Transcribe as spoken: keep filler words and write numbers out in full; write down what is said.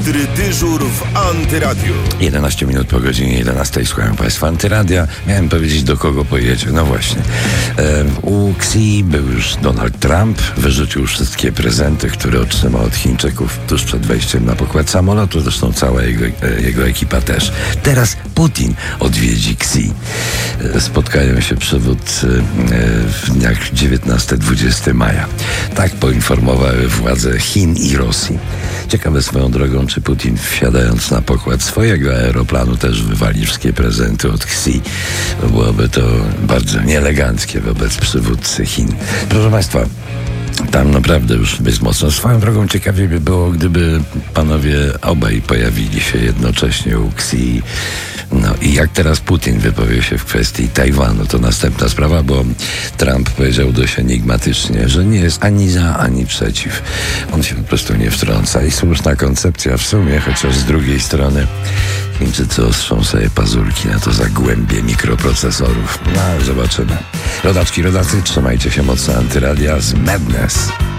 Ostry dyżur w Antyradiu. jedenaście minut po godzinie jedenastej. Słuchają Państwa Antyradia. Miałem powiedzieć, do kogo pojedzie. No właśnie. E, u Xi był już Donald Trump. Wyrzucił wszystkie prezenty, które otrzymał od Chińczyków tuż przed wejściem na pokład samolotu. Zresztą cała jego, e, jego ekipa też. Teraz Putin odwiedzi Xi. E, spotkają się przywódcy e, w dniach dziewiętnastego dwudziestego maja. Tak poinformowały władze Chin i Rosji. Ciekawe swoją drogą, czy Putin, wsiadając na pokład swojego aeroplanu, też wywali wszystkie prezenty od Xi. Byłoby to bardzo nieeleganckie wobec przywódcy Chin. Proszę Państwa, tam naprawdę już jest mocno. Swoją drogą ciekawie by było, gdyby panowie obaj pojawili się jednocześnie u Xi. No i jak teraz Putin wypowie się w kwestii Tajwanu, to następna sprawa, bo Trump powiedział dość enigmatycznie, że nie jest ani za, ani przeciw. On się po prostu nie wtrąca i słuszna koncepcja w sumie, chociaż z drugiej strony Chińczycy ostrzą sobie pazurki na to zagłębie mikroprocesorów. No, zobaczymy. Rodaczki, rodacy, trzymajcie się mocno. Antyradia z Madness.